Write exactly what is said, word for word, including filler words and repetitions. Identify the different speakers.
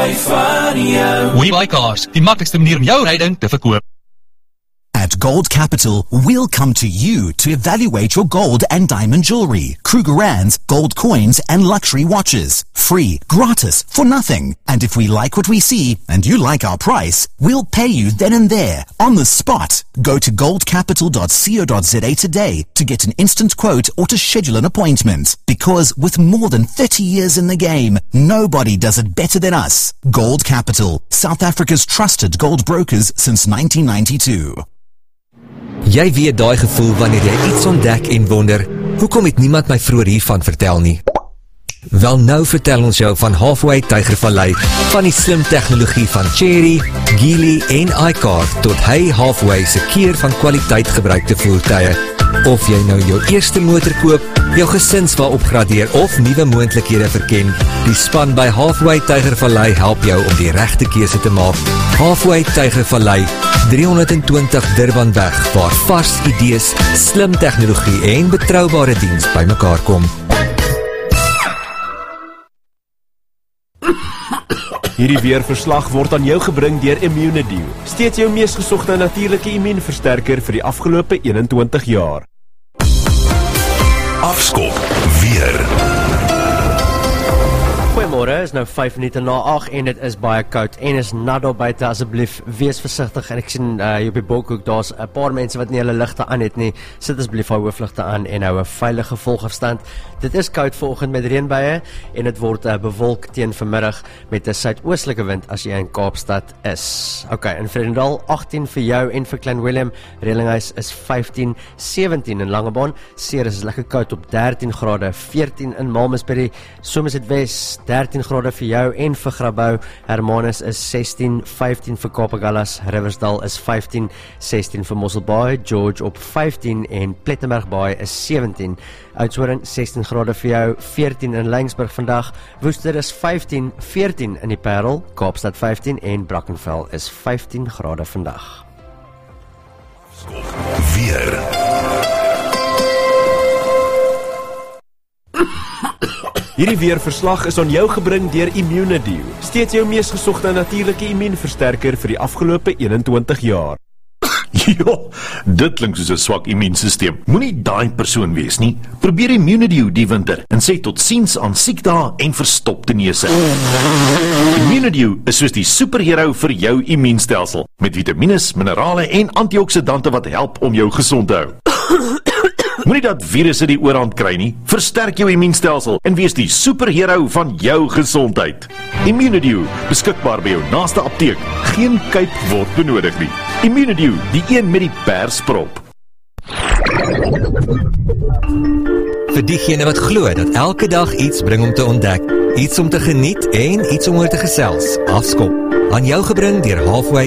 Speaker 1: hou van jou.
Speaker 2: WeBuyCars, die maklikste manier om jou ryding te verkoop.
Speaker 3: At Gold Capital, we'll come to you to evaluate your gold and diamond jewelry, Krugerrands, gold coins, and luxury watches. Free, gratis, for nothing. And if we like what we see, and you like our price, we'll pay you then and there, on the spot. Go to gold capital dot co dot za today to get an instant quote or to schedule an appointment. Because with more than thirty years in the game, nobody does it better than us. Gold Capital, South Africa's trusted gold brokers since nineteen ninety-two.
Speaker 4: Jy weet daai gevoel wanneer jy iets ontdek en wonder, hoekom het niemand my vroeër hiervan vertel nie? Wel nou vertel ons jou van Halfway Tygervallei, van die slim tegnologie van Chery, Geely en iCar tot hy Halfway se keer van kwaliteit gebruikte voertuie. Of jy nou jou eerste motor koop, jou gesinswa opgradeer of nuwe moontlikhede verken, die span by Halfway Tygervallei help jou om die regte keuse te maak. Halfway Tygervallei, driehonderdtwintig Durbanweg, waar vars idees, slim tegnologie en betroubare diens by mekaar kom.
Speaker 5: Hierdie weerverslag word aan jou gebring deur Immunedio, steeds jou mees gesogte natuurlike immuunversterker vir die afgelope eenentwintig jaar.
Speaker 6: Afskop weer.
Speaker 7: Goeiemôre, is nou vyf minute na agt en dit is baie koud en is nat daar buite, asseblief wees versigtig en ek sien uh, hier op die Bokhoek, daar's 'n paar mense wat nie hulle ligte aan het nie, sit asseblief haar hoofligte aan en hou 'n veilige volgafstand. Dit is koud vanoggend met reënbuie en dit word uh, bewolk teen vanmiddag met 'n suidoostelike wind as jy in Kaapstad is. Ok, in Vredendal agttien vir jou en vir Klein Willem, Relinghuis is vyftien, sewentien in Langebaan, Ceres is lekker koud op dertien grade, veertien in Malmesbury, Somerset West dertien grade vir jou en vir Grabouw, Hermanus is sestien, vyftien vir Kapagallas, Riversdal is vyftien, sestien vir Mosselbaai, George op vyftien en Plettenberg Baai is sewentien, Oudtshoorn sestien grade vir jou, veertien in Laingsburg vandag, Woester is vyftien, veertien in die Parel, Kaapstad vyftien en Brackenfell is vyftien grade vandag.
Speaker 6: Weer.
Speaker 5: Hierdie weerverslag is aan jou gebring deur Immunedio, steeds jou mees gesogte natuurlike immuunversterker vir die afgelope eenentwintig jaar.
Speaker 6: Ja, dit klink soos 'n swak immuunstelsel. Moenie daai persoon wees nie. Probeer Immunedio die winter en sê tot siens aan siekdae en verstopte neuse. Immunedio is soos die superhero vir jou immuunstelsel, met vitamiene, minerale en antioksidante wat help om jou gesond te hou. Moenie dat virusse die oorhand kry nie. Versterk jou immuunstelsel en wees die superhero van jou gesondheid. Immunedio, beskikbaar by jou naaste apteek. Geen kuip word benodig nie. Immunedio, die een met die persprop.
Speaker 4: Vir diegene wat glo dat elke dag iets bring om te ontdek, iets om te geniet en iets om oor te gesels, Afskop. Aan jou gebring deur Halfway